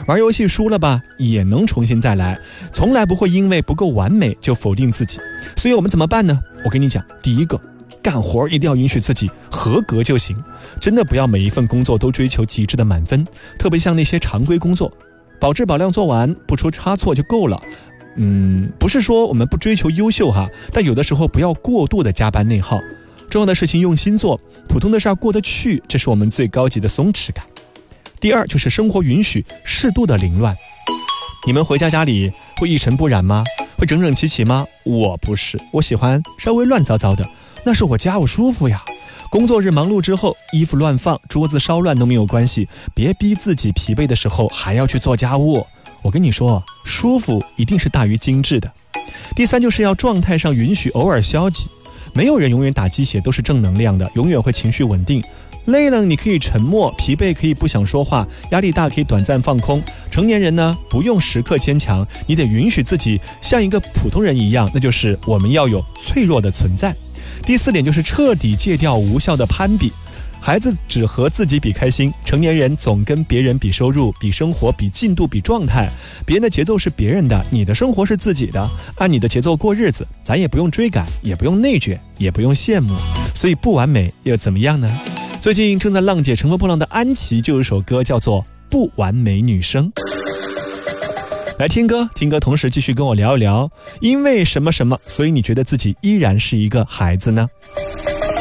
玩游戏输了吧，也能重新再来，从来不会因为不够完美就否定自己。所以我们怎么办呢？我跟你讲，第一个，干活一定要允许自己合格就行，真的不要每一份工作都追求极致的满分，特别像那些常规工作，保质保量做完，不出差错就够了。不是说我们不追求优秀哈，但有的时候不要过度的加班内耗，重要的事情用心做，普通的事儿过得去，这是我们最高级的松弛感。第二就是生活允许适度的凌乱。你们回家里会一尘不染吗？会整整齐齐吗？我不是，我喜欢稍微乱糟糟的，那是我家，我舒服呀。工作日忙碌之后，衣服乱放，桌子稍乱都没有关系，别逼自己疲惫的时候还要去做家务。我跟你说，舒服一定是大于精致的。第三就是要状态上允许偶尔消极，没有人永远打鸡血都是正能量的，永远会情绪稳定。累了你可以沉默，疲惫可以不想说话，压力大可以短暂放空。成年人呢，不用时刻坚强，你得允许自己像一个普通人一样，那就是我们要有脆弱的存在。第四点就是彻底戒掉无效的攀比。孩子只和自己比开心，成年人总跟别人比收入、比生活、比进度、比状态。别人的节奏是别人的，你的生活是自己的，按你的节奏过日子，咱也不用追赶，也不用内卷，也不用羡慕。所以不完美又怎么样呢？最近正在浪姐乘风破浪的安琪就有首歌叫做《不完美女生》。来听歌，同时继续跟我聊一聊，因为什么什么，所以你觉得自己依然是一个孩子呢？